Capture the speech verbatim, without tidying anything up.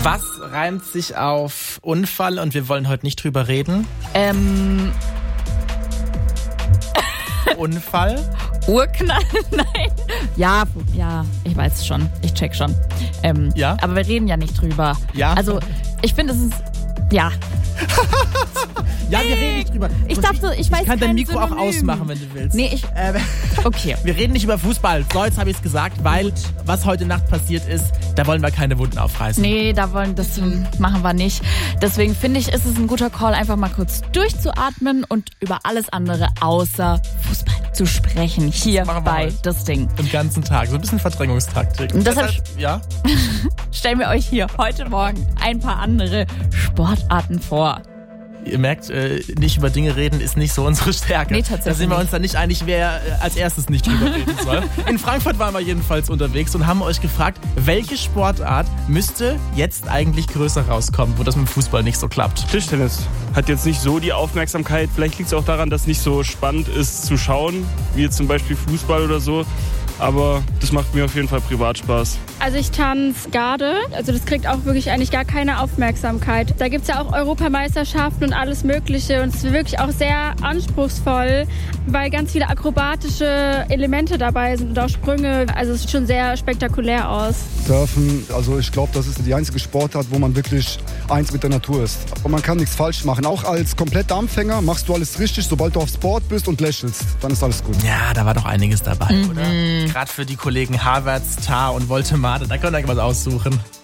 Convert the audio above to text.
Was reimt sich auf Unfall und wir wollen heute nicht drüber reden? Ähm... Unfall? Urknall? Nein. Ja, ja, ich weiß schon. Ich check schon. Ähm, ja? Aber wir reden ja nicht drüber. Ja? Also, ich finde, es ist... Ja. Ja, wir reden nicht drüber. Ich dachte, ich, ich weiß Ich kann dein Mikro Synonym. auch ausmachen, wenn du willst. Nee, ich... Ähm, okay. Wir reden nicht über Fußball. So, jetzt habe ich es gesagt, weil was heute Nacht passiert ist, da wollen wir keine Wunden aufreißen. Nee, da wollen, das machen wir nicht. Deswegen finde ich, ist es ein guter Call, einfach mal kurz durchzuatmen und über alles andere außer Fußball zu sprechen. Hier bei heute. Das Ding. Den ganzen Tag. So ein bisschen Verdrängungstaktik. Und deshalb ja? stellen wir euch hier heute Morgen ein paar andere Sportarten vor. Ihr merkt, äh, nicht über Dinge reden ist nicht so unsere Stärke. Nee, tatsächlich. Da sind wir uns dann nicht einig, wer äh, als erstes nicht drüber reden soll. In Frankfurt waren wir jedenfalls unterwegs und haben euch gefragt, welche Sportart müsste jetzt eigentlich größer rauskommen, wo das mit dem Fußball nicht so klappt. Tischtennis hat jetzt nicht so die Aufmerksamkeit. Vielleicht liegt es auch daran, dass es nicht so spannend ist zu schauen, wie jetzt zum Beispiel Fußball oder so. Aber das macht mir auf jeden Fall privat Spaß. Also ich tanze Garde, also das kriegt auch wirklich eigentlich gar keine Aufmerksamkeit. Da gibt es ja auch Europameisterschaften und alles Mögliche und es ist wirklich auch sehr anspruchsvoll, weil ganz viele akrobatische Elemente dabei sind und auch Sprünge. Also es sieht schon sehr spektakulär aus. Surfen, also ich glaube, das ist die einzige Sportart, wo man wirklich eins mit der Natur ist. Und man kann nichts falsch machen. Auch als kompletter Anfänger machst du alles richtig, sobald du aufs Board bist und lächelst, dann ist alles gut. Ja, da war doch einiges dabei, Mhm. oder? Gerade für die Kollegen Havertz, Tah und Woltemade, da könnt ihr euch was aussuchen.